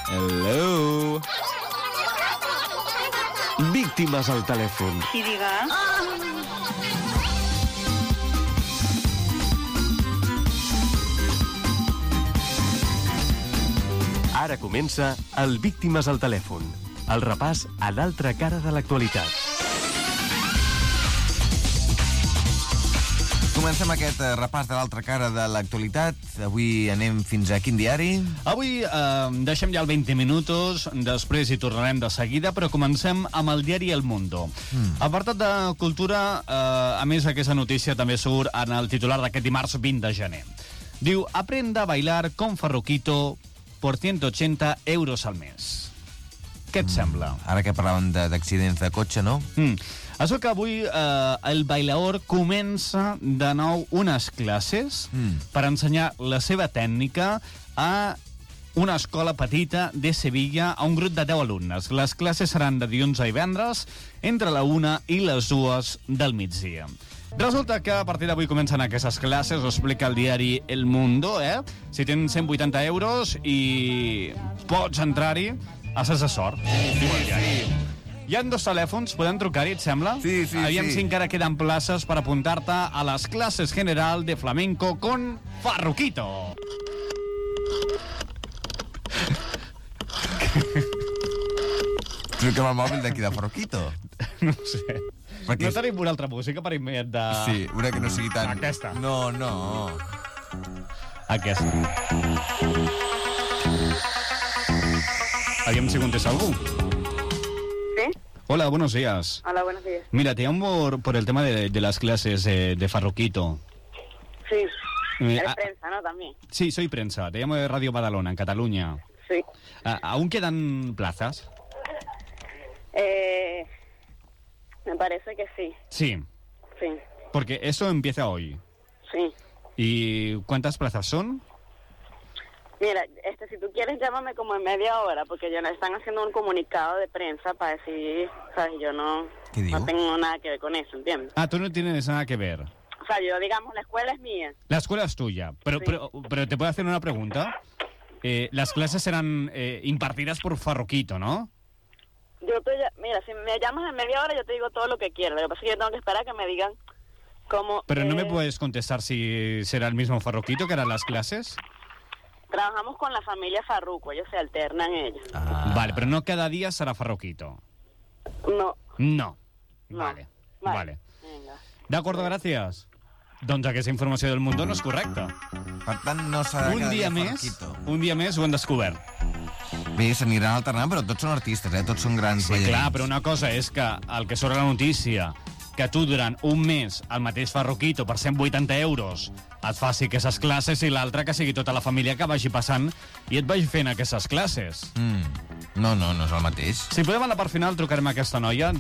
Hello. Víctimes al telèfon. Sí, diga. Ara comença el Víctimes al telèfon, el repàs a l'altra cara de l'actualitat. Comencem aquest repàs de l'altra cara de l'actualitat. Avui anem fins a quin diari? Avui deixem ja el 20 minuts, després hi tornarem de seguida, però comencem amb el diari El Mundo. Apartat de cultura, a més aquesta notícia també surt en el titular d'aquest dimarts 20 de gener. Diu, aprenda a bailar con Farruquito por 180 euros al mes. Què et sembla? Ara que parlàvem d'accidents de cotxe, no? Això que avui el bailaor comença de nou unes classes per ensenyar la seva tècnica a una escola petita de Sevilla a un grup de 10 alumnes. Les classes seran de dilluns a divendres entre la 1 i les 2 del migdia. Resulta que a partir d'avui comencen aquestes classes, ho explica el diari El Mundo, Si tens 180 euros i pots entrar-hi, has de sort. Hi ha 2 telèfons, podem trucar-hi, et sembla? Sí. Aviam si encara queden places per apuntar-te a les classes general de flamenco con Farruquito. Truquem el mòbil d'aquí de Farruquito. No sé. Perquè... No tenim una altra música per immediat de... Sí, una que no sigui tan... Aquesta. No. Aquesta. Aviam si contesta algú. ¿Sí? Hola, buenos días. Hola, buenos días. Mira, te llamo por el tema de las clases de Farruquito. Sí. Eres Ah, prensa, ¿no? También. sí, soy prensa. Te llamo de Radio Badalona, en Cataluña. Sí. ¿Aún quedan plazas? Me parece que sí. Sí, Sí. porque eso empieza hoy. Sí. ¿Y cuántas plazas son? Mira, si tú quieres, llámame como en media hora, porque ya están haciendo un comunicado de prensa para decir, ¿sabes? Yo no tengo nada que ver con eso, ¿entiendes? Ah, tú no tienes nada que ver. O sea, yo, digamos, la escuela es mía. La escuela es tuya, pero, Sí. pero te puedo hacer una pregunta. Las clases serán impartidas por Farruquito, ¿no? Mira, si me llamas en media hora, yo te digo todo lo que quiero. Lo que pasa es que yo tengo que esperar a que me digan cómo... Pero no me puedes contestar si será el mismo Farruquito que hará las clases. Trabajamos con la familia Farruco, ellos se alternan ellos. Vale, pero no cada día será Farruquito. No. No. No. Vale. Venga. D'acord, gràcies. Doncs aquesta informació del Mundo no és correcta. Per tant, no serà Un dia més ho hem descobert. Bé, s'aniran alternant, però tots són artistes, Tots són grans Sí, ballarins. clar, però una cosa és que el que surt a la notícia, que tu durant un mes el mateix Farruquito per 180 euros et faci aquestes classes, i l'altre que sigui tota la família que vagi passant i et vagi fent aquestes classes. No és el mateix. Si podem a la part final trucarem a aquesta noia.